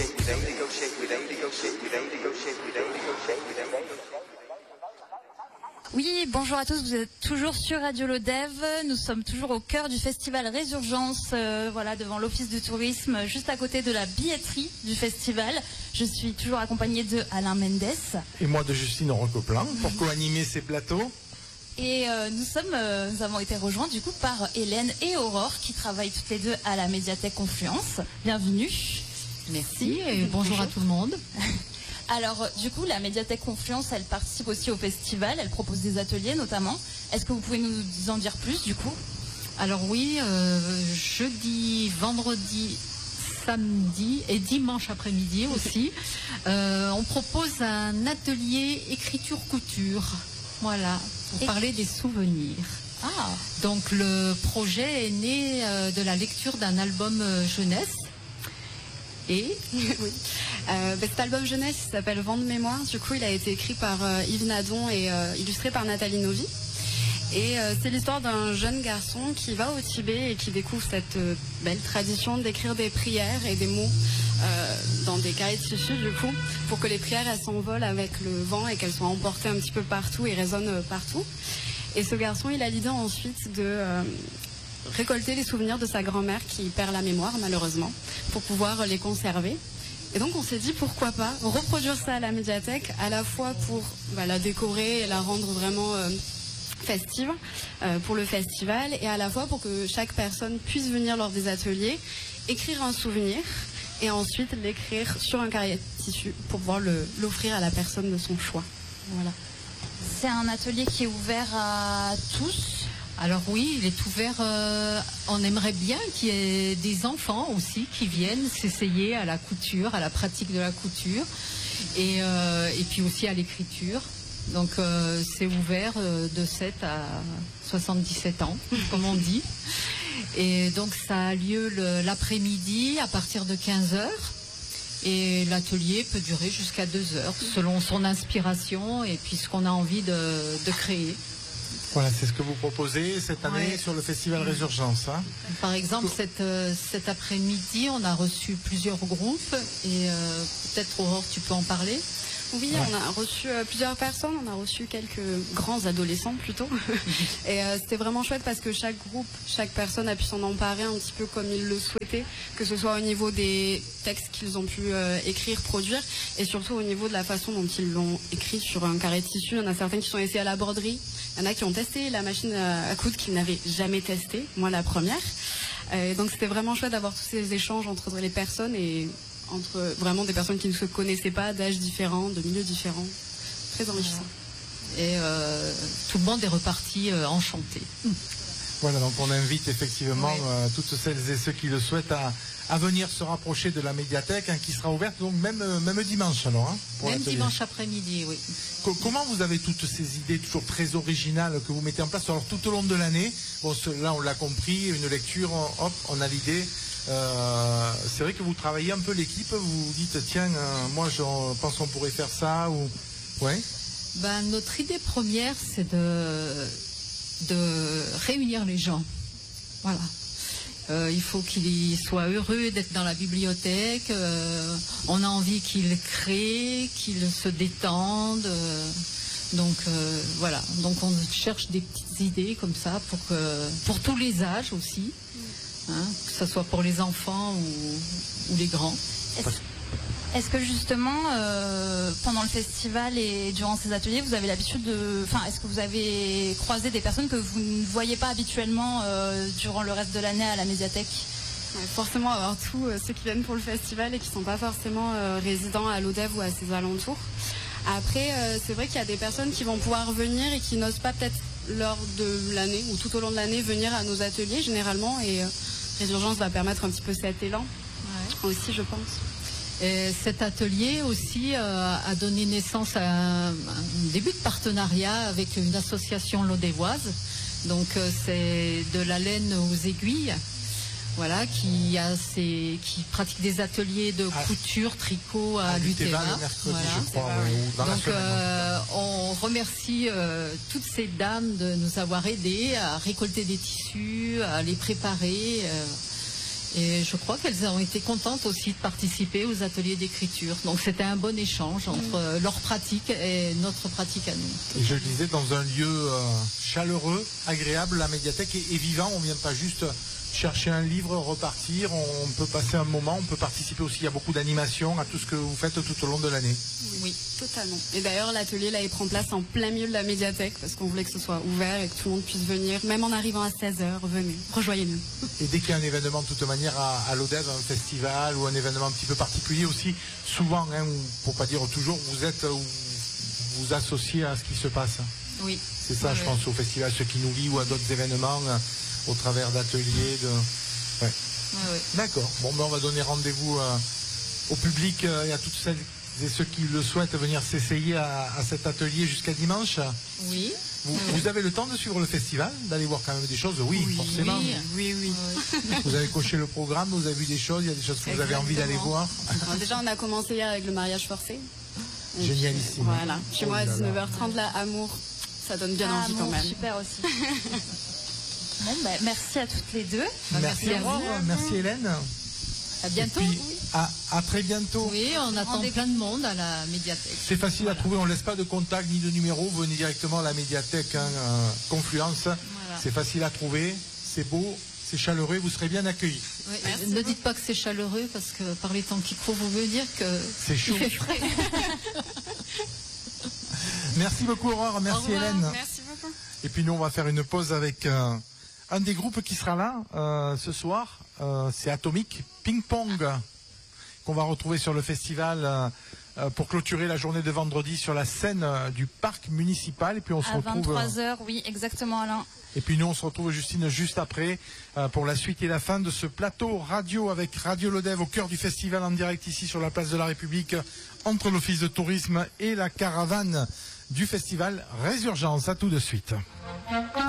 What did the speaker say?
Oui, bonjour à tous, vous êtes toujours sur Radio Lodev, nous sommes toujours au cœur du festival Résurgence, voilà, devant l'office du tourisme, juste à côté de la billetterie du festival. Je suis toujours accompagnée de Alain Mendes. Et moi de Justine Rocoplan pour co-animer ces plateaux. Et nous avons été rejoints du coup par Hélène et Aurore qui travaillent toutes les deux à la médiathèque Confluence. Bienvenue. Merci et bonjour à tout le monde. Alors, du coup, la médiathèque Confluence, elle participe aussi au festival, elle propose des ateliers notamment. Est-ce que vous pouvez nous en dire plus, du coup? Alors oui, jeudi, vendredi, samedi et dimanche après-midi aussi, on propose un atelier écriture-couture, voilà, pour parler des souvenirs. Ah. Donc le projet est né de la lecture d'un album jeunesse. Et oui. Cet album jeunesse s'appelle Vent de mémoire. Du coup, il a été écrit par Yves Nadon et illustré par Nathalie Novi. Et c'est l'histoire d'un jeune garçon qui va au Tibet et qui découvre cette belle tradition d'écrire des prières et des mots dans des carrés de tissu, du coup, pour que les prières elles s'envolent avec le vent et qu'elles soient emportées un petit peu partout et résonnent partout. Et ce garçon, il a l'idée ensuite de récolter les souvenirs de sa grand-mère qui perd la mémoire malheureusement pour pouvoir les conserver. Et donc on s'est dit pourquoi pas reproduire ça à la médiathèque, à la fois pour la décorer et la rendre vraiment festive pour le festival, et à la fois pour que chaque personne puisse venir lors des ateliers, écrire un souvenir et ensuite l'écrire sur un carré de tissu pour pouvoir l'offrir à la personne de son choix. Voilà. C'est un atelier qui est ouvert à tous? Alors oui, il est ouvert, on aimerait bien qu'il y ait des enfants aussi qui viennent s'essayer à la couture, à la pratique de la couture, et puis aussi à l'écriture. Donc c'est ouvert de 7 à 77 ans, comme on dit. Et donc ça a lieu l'après-midi à partir de 15h. Et l'atelier peut durer jusqu'à 2h, selon son inspiration et puis ce qu'on a envie de créer. Voilà, c'est ce que vous proposez cette année sur le festival Résurgence. Hein. Par exemple, cet après-midi, on a reçu plusieurs groupes et peut-être Aurore, tu peux en parler? Oui, on a reçu plusieurs personnes, on a reçu quelques grands adolescents plutôt. Et c'était vraiment chouette parce que chaque groupe, chaque personne a pu s'en emparer un petit peu comme ils le souhaitaient, que ce soit au niveau des textes qu'ils ont pu écrire, produire, et surtout au niveau de la façon dont ils l'ont écrit sur un carré de tissu. Il y en a certains qui sont essayés à la broderie, il y en a qui ont testé la machine à coudre qu'ils n'avaient jamais testée, moi la première. Et donc c'était vraiment chouette d'avoir tous ces échanges entre les personnes et entre vraiment des personnes qui ne se connaissaient pas, d'âges différents, de milieux différents. Très enrichissant. Et tout le monde est reparti enchanté. Voilà, donc on invite effectivement toutes celles et ceux qui le souhaitent à venir se rapprocher de la médiathèque, qui sera ouverte donc même dimanche alors. Même dimanche après-midi, oui. Comment vous avez toutes ces idées toujours très originales que vous mettez en place alors tout au long de l'année? Bon, là on l'a compris, une lecture, hop, on a l'idée. C'est vrai que vous travaillez un peu l'équipe, vous vous dites tiens, moi je pense qu'on pourrait faire ça ou notre idée première c'est de réunir les gens. Voilà. Il faut qu'ils soient heureux d'être dans la bibliothèque. On a envie qu'ils créent, qu'ils se détendent. Donc voilà. Donc on cherche des petites idées comme ça pour tous les âges aussi. Que ce soit pour les enfants ou les grands. Est-ce que justement, pendant le festival et durant ces ateliers, vous avez l'habitude est-ce que vous avez croisé des personnes que vous ne voyez pas habituellement durant le reste de l'année à la médiathèque? Forcément, avoir tous ceux qui viennent pour le festival et qui ne sont pas forcément résidents à Lodev ou à ses alentours. Après, c'est vrai qu'il y a des personnes qui vont pouvoir venir et qui n'osent pas peut-être lors de l'année ou tout au long de l'année venir à nos ateliers généralement, et Résurgence va permettre un petit peu cet élan aussi, je pense. Et cet atelier aussi a donné naissance à un début de partenariat avec une association lodévoise. Donc c'est de la laine aux aiguilles. Voilà, qui pratique des ateliers de couture, tricot à l'UTEVA. Donc on remercie toutes ces dames de nous avoir aidés à récolter des tissus, à les préparer. Et je crois qu'elles ont été contentes aussi de participer aux ateliers d'écriture. Donc c'était un bon échange entre leur pratique et notre pratique à nous. Et je le disais, dans un lieu chaleureux, agréable, la médiathèque est vivant. On ne vient pas juste chercher un livre, repartir. On peut passer un moment, on peut participer aussi. Il y a beaucoup d'animations à tout ce que vous faites tout au long de l'année. Oui, totalement. Et d'ailleurs, l'atelier, là, il prend place en plein milieu de la médiathèque parce qu'on voulait que ce soit ouvert et que tout le monde puisse venir, même en arrivant à 16h, venez, rejoignez-nous. Et dès qu'il y a un événement, de toute manière, à l'ODEV, un festival ou un événement un petit peu particulier aussi, souvent, hein, pour pas dire toujours, vous associez à ce qui se passe. Oui. C'est ça, je pense, au festival Ce qui nous lie ou à d'autres événements, au travers d'ateliers. Ouais. D'accord. Bon, ben, on va donner rendez-vous au public et à toutes celles et ceux qui le souhaitent venir s'essayer à cet atelier jusqu'à dimanche. Oui. Vous avez le temps de suivre le festival, d'aller voir quand même des choses? Oui, forcément. Oui. Vous avez coché le programme, vous avez vu des choses, il y a des choses que vous avez envie d'aller voir. Alors, déjà, on a commencé hier avec le mariage forcé. Génialissime. Voilà. Chez moi, à 19h30, là, Amour, ça donne bien envie quand même. Super aussi. Bon, ben, merci à toutes les deux. Merci Aurore, merci Hélène. À bientôt. Et puis, à très bientôt. Oui, on attend plein de monde à la médiathèque. C'est facile à trouver, on ne laisse pas de contact ni de numéro. Venez directement à la médiathèque Confluence. Voilà. C'est facile à trouver, c'est beau, c'est chaleureux, vous serez bien accueillis. Oui, ne dites pas que c'est chaleureux parce que par les temps qui courent, vous voulez dire que c'est chaud. Il fait frais. Merci beaucoup Aurore, merci Hélène. Merci beaucoup. Et puis nous on va faire une pause avec un des groupes qui sera là ce soir. C'est Atomic Ping Pong qu'on va retrouver sur le festival pour clôturer la journée de vendredi sur la scène du parc municipal. Et puis on se retrouve à 23h, oui, exactement Alain. Et puis nous on se retrouve Justine juste après pour la suite et la fin de ce plateau radio avec Radio Lodev au cœur du festival en direct ici sur la place de la République entre l'office de tourisme et la caravane du festival Résurgence. À tout de suite.